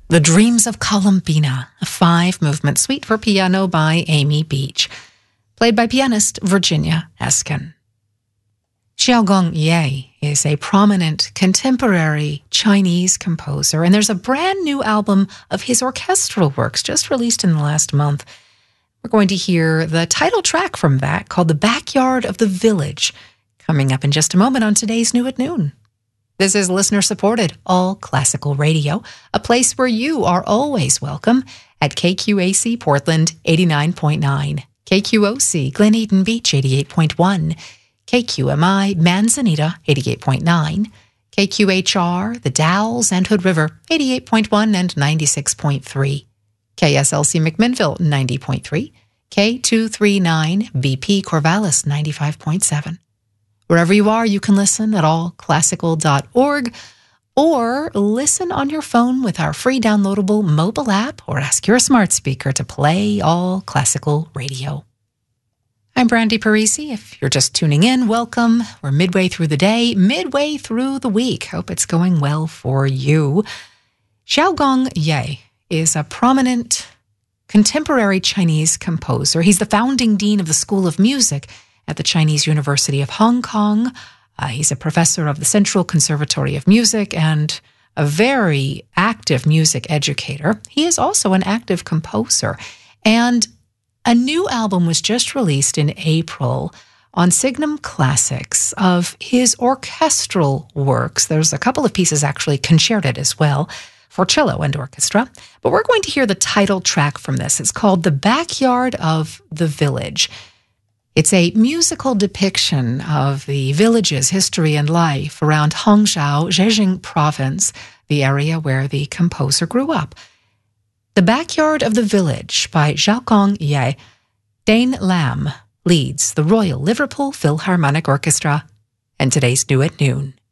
The Dreams of Columbina, a 5-movement suite for piano by Amy Beach, played by pianist Virginia Eskin. Xiaogong Ye is a prominent contemporary Chinese composer, and there's a brand new album of his orchestral works just released in the last month. We're going to hear the title track from that called The Backyard of the Village, coming up in just a moment on today's New at Noon. This is listener-supported, all classical radio, a place where you are always welcome at KQAC Portland 89.9, KQOC Glen Eden Beach 88.1, KQMI Manzanita 88.9, KQHR The Dalles and Hood River 88.1 and 96.3, KSLC McMinnville 90.3, K239 BP Corvallis 95.7. Wherever you are, you can listen at allclassical.org or listen on your phone with our free downloadable mobile app or ask your smart speaker to play All Classical Radio. I'm Brandy Parisi. If you're just tuning in, welcome. We're midway through the day, midway through the week. Hope it's going well for you. Xiaogong Ye is a prominent contemporary Chinese composer. He's the founding dean of the School of Music at the Chinese University of Hong Kong. He's a professor of the Central Conservatory of Music and a very active music educator. He is also an active composer. And a new album was just released in April on Signum Classics of his orchestral works. There's a couple of pieces actually concerted as well for cello and orchestra. But we're going to hear the title track from this. It's called The Backyard of the Village. It's a musical depiction of the village's history and life around Hangzhou, Zhejiang Province, the area where the composer grew up. The Backyard of the Village by Xiaogong Ye. Dane Lamb leads the Royal Liverpool Philharmonic Orchestra. And today's New at Noon.